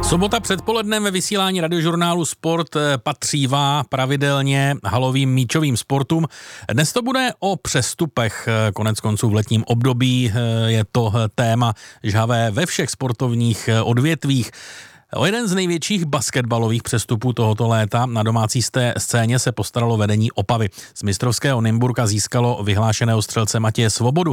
Sobota předpolednem ve vysílání radiožurnálu Sport patřívá pravidelně halovým míčovým sportům. Dnes to bude o přestupech, konec konců v letním období je to téma žhavé ve všech sportovních odvětvích. O jeden z největších basketbalových přestupů tohoto léta na domácí scéně se postaralo vedení Opavy. Z mistrovského Nymburka získalo vyhlášeného střelce Matěje Svobodu.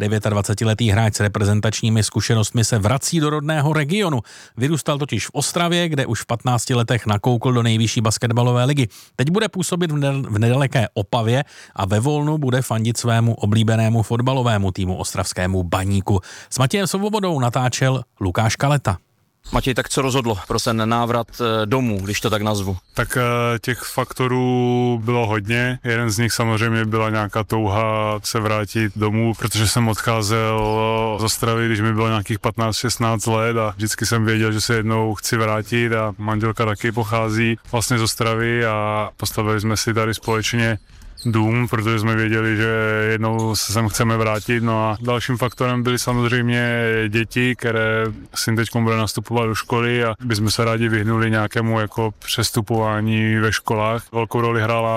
29letý hráč s reprezentačními zkušenostmi se vrací do rodného regionu. Vyrůstal totiž v Ostravě, kde už v 15 letech nakoukl do nejvyšší basketbalové ligy. Teď bude působit v nedaleké Opavě a ve volnu bude fandit svému oblíbenému fotbalovému týmu ostravskému Baníku. S Matějem Svobodou natáčel Lukáš Kaleta. Matěj, tak co rozhodlo pro ten návrat domů, když to tak nazvu? Tak těch faktorů bylo hodně. Jeden z nich samozřejmě byla nějaká touha se vrátit domů, protože jsem odcházel z Ostravy, když mi bylo nějakých 15-16 let a vždycky jsem věděl, že se jednou chci vrátit a manželka taky pochází vlastně z Ostravy a postavili jsme si tady společně dům, protože jsme věděli, že jednou se sem chceme vrátit. No a dalším faktorem byly samozřejmě děti, které syn teď bude nastupovat do školy a bychom se rádi vyhnuli nějakému jako přestupování ve školách. Velkou roli hrála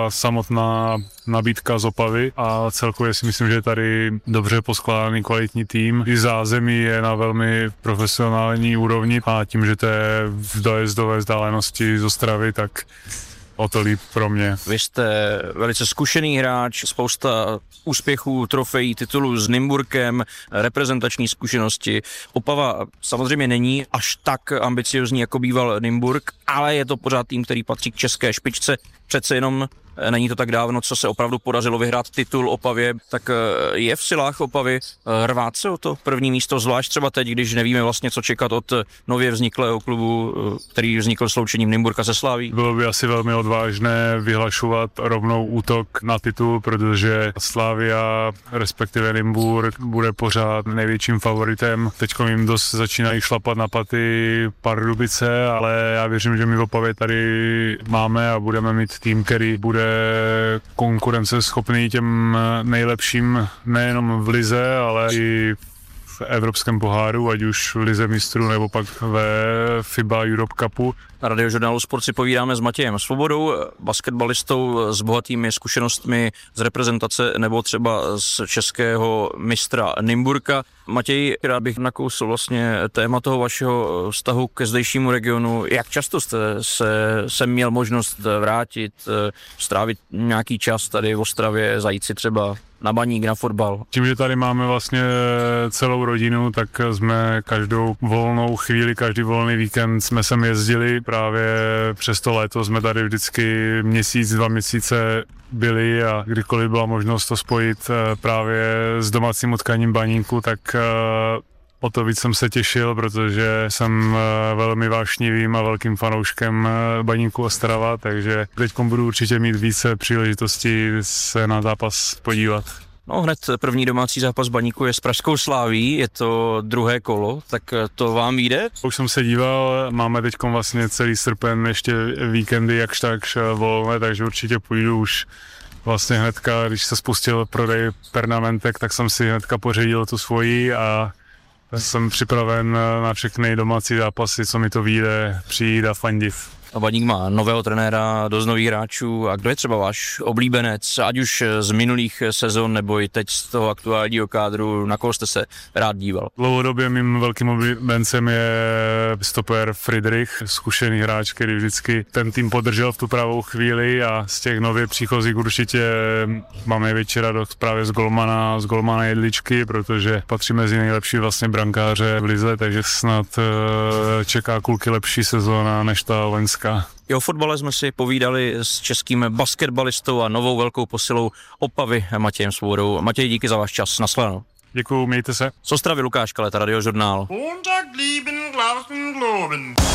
samotná nabídka z Opavy a celkově si myslím, že je tady dobře poskládaný kvalitní tým. I zázemí je na velmi profesionální úrovni a tím, že to je v dojezdové vzdálenosti z Ostravy, tak o to líp pro mě. Vy jste velice zkušený hráč, spousta úspěchů, trofejí, titulů s Nymburkem, reprezentační zkušenosti. Opava samozřejmě není až tak ambiciozní, jako býval Nymburk, ale je to pořád tým, který patří k české špičce. Přece jenom není to tak dávno, co se opravdu podařilo vyhrát titul Opavě, tak je v silách Opavy rvát se o to první místo, zvlášť třeba teď, když nevíme vlastně, co čekat od nově vzniklého klubu, který vznikl sloučením Nymburka se Slaví. Bylo by asi velmi odvážné vyhlašovat rovnou útok na titul, protože Slavia, respektive Nymburk, bude pořád největším favoritem. Teďko jim dost začínají šlapat na paty Pardubice, ale já věřím, že my v Opavě tady máme a budeme mít tým, který bude konkurenceschopný těm nejlepším nejenom v lize, ale i v evropském poháru, ať už v lize mistrů nebo pak ve FIBA Europe Cupu. Na radiožurnálu Sport si povídáme s Matějem Svobodou, basketbalistou s bohatými zkušenostmi z reprezentace nebo třeba z českého mistra Nymburka. Matěj, rád bych nakousl vlastně téma toho vašeho vztahu ke zdejšímu regionu. Jak často jste se měl možnost vrátit, strávit nějaký čas tady v Ostravě, zajít si třeba na Baník, na fotbal? Tím, že tady máme vlastně celou rodinu, tak jsme každou volnou chvíli, každý volný víkend jsme sem jezdili. Právě přes to léto jsme tady vždycky měsíc, 2 měsíce byli a kdykoliv byla možnost to spojit právě s domácím utkáním Baníku, tak o to víc jsem se těšil, protože jsem velmi vášnivým a velkým fanouškem Baníku Ostrava, takže teď budu určitě mít více příležitostí se na zápas podívat. No hned první domácí zápas Baníku je s pražskou Slaví, je to druhé kolo, tak to vám jde? Už jsem se díval, máme teď vlastně celý srpen, ještě víkendy jakž takž volné, takže určitě půjdu už vlastně hnedka, když se spustil prodej pernamentek, tak jsem si hnedka pořídil tu svoji a jsem připraven na všechny domácí zápasy, co mi to vyjde, přijít a fandit. A Baník má nového trenéra, dost nových hráčů. A kdo je třeba váš oblíbenec, ať už z minulých sezon nebo i teď z toho aktuálního kádru, na koho jste se rád díval? Dlouhodobě mým velkým oblíbencem je stoper Friedrich, zkušený hráč, který vždycky ten tým podržel v tu pravou chvíli a z těch nově příchozích určitě mám největší radost právě z golmana Jedličky, protože patří mezi nejlepší vlastně brankáře v lize, takže snad čeká kluky lepší sezóna než ta loňská. I o fotbale jsme si povídali s českým basketbalistou a novou velkou posilou Opavy Matějem Svobodou. Matěj, díky za váš čas. Nashledanou. Děkuju, mějte se. Z Ostravy Lukáš Kaleta, radiožurnál.